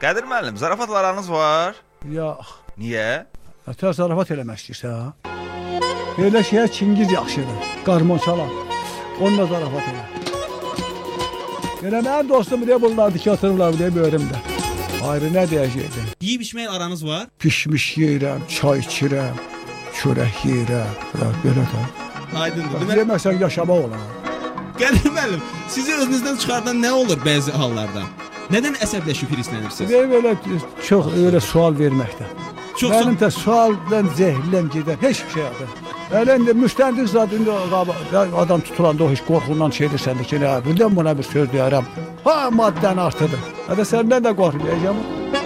Qədir müəllim, zarafatlarınız var? Yox. Niyə? Ətər zarafat eləmək istəyirsən? Belə şeyə Çingiz yaxşıdır. Qarmon çalan. Onunla zarafat elə. Elə mənim dostum deyə bunlardı ki, atırırlar deyə böyrümdə. Ayrı nə deyəcəkdim? Yeyib içmək aranız var? Pişmiş yeyirəm, çay içirəm, çörək yeyirəm. Belə də. Aydındır. Yeməsən yaşamaq olar. Qədir müəllim, sizi özünüzdən çıxardan nə olur bəzi hallarda? Nədən əsəbləşib hirslenirsiniz? Belə çox öyle sual verməkdən. Mənim də sualdan zehirləm gedən heç bir şey yoxdur. Elə indi müstəndiq zadında adam tutulanda o heç qorxundan şey edirsən ki, nə bilən buna bir söz deyərəm. Ha, maddən artıdır. Hədə səndən də qorxmayacağam.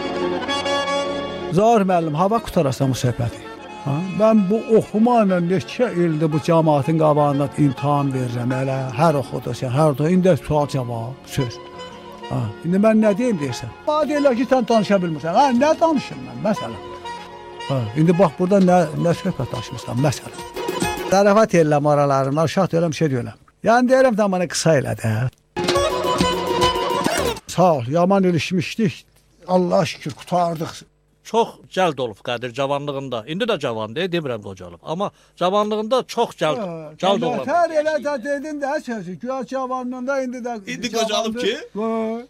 Zahir müəllim, hava qutarasan bu söhbəti. Mən bu oxuma ilə neçə ildir bu cəmaatın qabağında imtahan verirəm. Elə hər oxudusan, hər oxudusan. İndi sual cavab, söz. İndi mən nə deyim deyirsən? Bana deyirlər ki, sən danışa bilmirsən. Nə danışım mən, məsələn? İndi bax, burada nə söhbət daşımırsan, məsələn? Zarafat eləm aralarında, uşaq deyirəm, şey deyirəm. Yəni deyirəm, da bana qısa elə də. Sağ ol, yaman ilişmişdik. Allah şükür, qutardıq. Çox cəld olub Qədir cavanlığında. İndi də cavandır, demirəm qocalıb. Amma cavanlığında çox cəld olub. Nətər elə də dedin də sözü. Güya cavanlığında indi də... İndi qocalıb ki?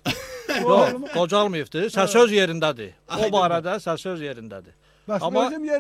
Yox, qocalmayıbdır. Səsöz yerindədir. O barədə səsöz yerindədir. Amma özüm